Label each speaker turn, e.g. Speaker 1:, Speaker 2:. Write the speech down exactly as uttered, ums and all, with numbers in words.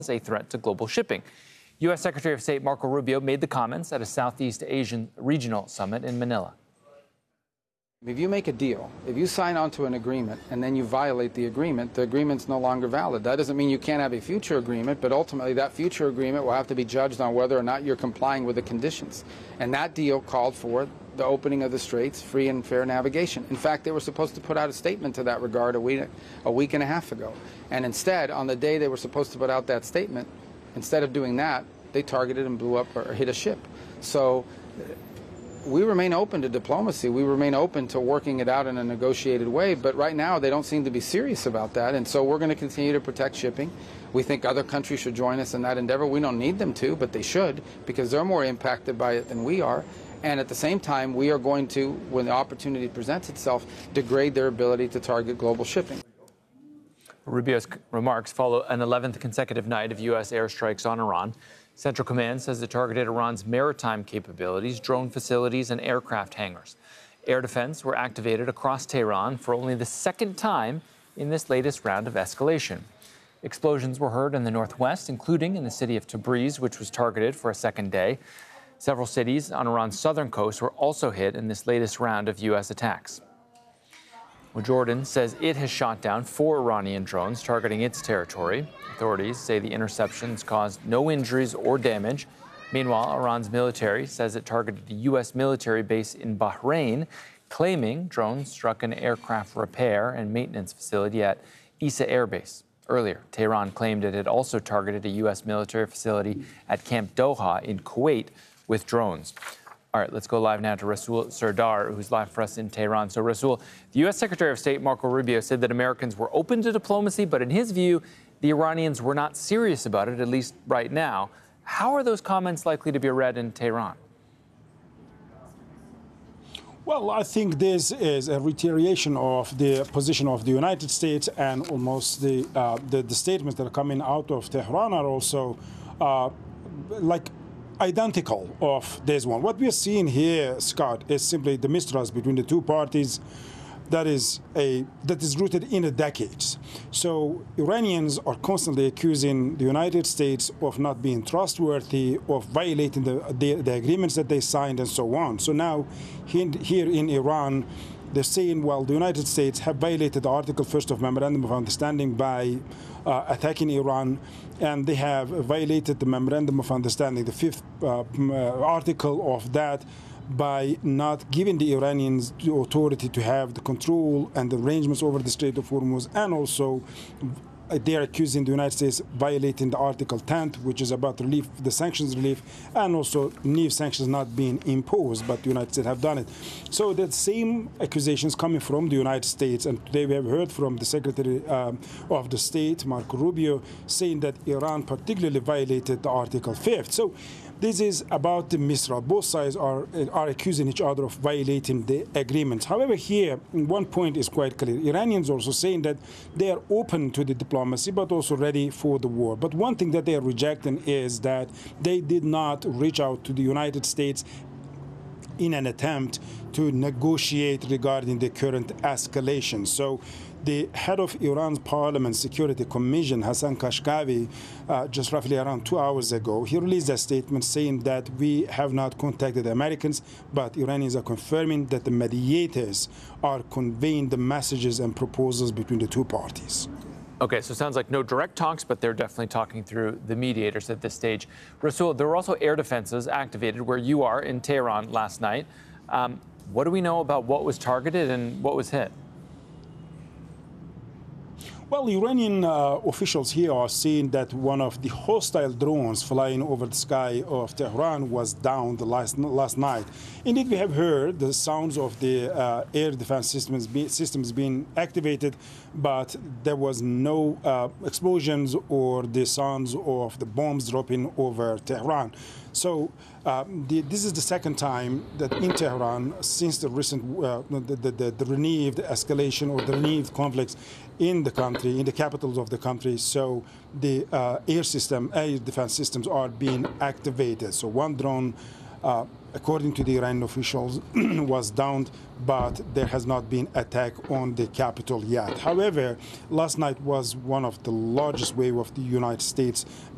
Speaker 1: a threat to global shipping. U S Secretary of State Marco Rubio made the comments at a Southeast Asian regional summit in Manila.
Speaker 2: If you make a deal, if you sign onto an agreement and then you violate the agreement, the agreement's no longer valid. That doesn't mean you can't have a future agreement, but ultimately that future agreement will have to be judged on whether or not you're complying with the conditions. And that deal called for the opening of the straits, free and fair navigation. In fact, they were supposed to put out a statement to that regard a week, a week and a half ago. And instead, on the day they were supposed to put out that statement, instead of doing that, they targeted and blew up or hit a ship. So we remain open to diplomacy. We remain open to working it out in a negotiated way. But right now, they don't seem to be serious about that. And so we're going to continue to protect shipping. We think other countries should join us in that endeavor. We don't need them to, but they should, because they're more impacted by it than we are. And at the same time, we are going to, when the opportunity presents itself, degrade their ability to target global shipping.
Speaker 1: Rubio's remarks follow an eleventh consecutive night of U S airstrikes on Iran. Central Command says it targeted Iran's maritime capabilities, drone facilities, and aircraft hangars. Air defense were activated across Tehran for only the second time in this latest round of escalation. Explosions were heard in the northwest, including in the city of Tabriz, which was targeted for a second day. Several cities on Iran's southern coast were also hit in this latest round of U S attacks. Well, Jordan says it has shot down four Iranian drones targeting its territory. Authorities say the interceptions caused no injuries or damage. Meanwhile, Iran's military says it targeted a U S military base in Bahrain, claiming drones struck an aircraft repair and maintenance facility at Issa Air Base. Earlier, Tehran claimed it had also targeted a U S military facility at Camp Doha in Kuwait with drones. All right, let's go live now to Rasul Sardar, who's live for us in Tehran. So, Rasul, the U S Secretary of State Marco Rubio said that Americans were open to diplomacy, but in his view, the Iranians were not serious about it, at least right now. How are those comments likely to be read in Tehran?
Speaker 3: Well, I think this is a reiteration of the position of the United States, and almost the uh, the, the statements that are coming out of Tehran are also uh, like identical of this one. What we are seeing here, Scott, is simply the mistrust between the two parties that is a that is rooted in the decades. So Iranians are constantly accusing the United States of not being trustworthy, of violating the the, the agreements that they signed, and so on. So now here in Iran, they're saying, well, the United States have violated the Article First of Memorandum of Understanding by uh, attacking Iran, and they have violated the Memorandum of Understanding, the fifth uh, article of that, by not giving the Iranians the authority to have the control and the arrangements over the Strait of Hormuz, and also they are accusing the United States violating the Article ten, which is about relief, the sanctions relief, and also new sanctions not being imposed, but the United States have done it. So the same accusations coming from the United States, and today we have heard from the Secretary um, of the State, Marco Rubio, saying that Iran particularly violated the Article five. So this is about the mistrust. Both sides are, are accusing each other of violating the agreements. However, here, one point is quite clear. Iranians also saying that they are open to the diplomacy, but also ready for the war. But one thing that they are rejecting is that they did not reach out to the United States in an attempt to negotiate regarding the current escalation. So the head of Iran's Parliament Security Commission, Hassan Kashgavi, uh, just roughly around two hours ago, he released a statement saying that we have not contacted the Americans, but Iranians are confirming that the mediators are conveying the messages and proposals between the two parties.
Speaker 1: Okay, so it sounds like no direct talks, but they're definitely talking through the mediators at this stage. Rasul, there were also air defenses activated where you are in Tehran last night. Um, what do we know about what was targeted and what was hit?
Speaker 3: Well, Iranian uh, officials here are saying that one of the hostile drones flying over the sky of Tehran was downed last last night. Indeed, we have heard the sounds of the uh, air defense systems, be, systems being activated, but there was no uh, explosions or the sounds of the bombs dropping over Tehran. So uh, the, this is the second time that in Tehran, since the recent, uh, the, the, the, the renewed escalation or the renewed conflicts in the country, in the capitals of the country, so the uh, air system, air defense systems are being activated. So one drone, uh, according to the Iranian officials, was downed, but there has not been attack on the capital yet. However, last night was one of the largest wave of the United States